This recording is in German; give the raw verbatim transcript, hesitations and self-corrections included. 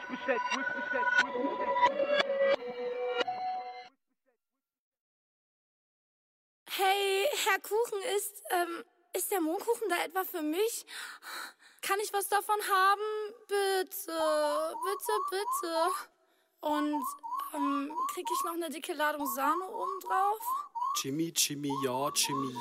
Hey, Herr Kuchen, ist, ähm, ist der Mohnkuchen da etwa für mich? Kann ich was davon haben? Bitte, bitte, bitte. Und, ähm, krieg ich noch eine dicke Ladung Sahne obendrauf? Jimmy, Jimmy, ja, Jimmy,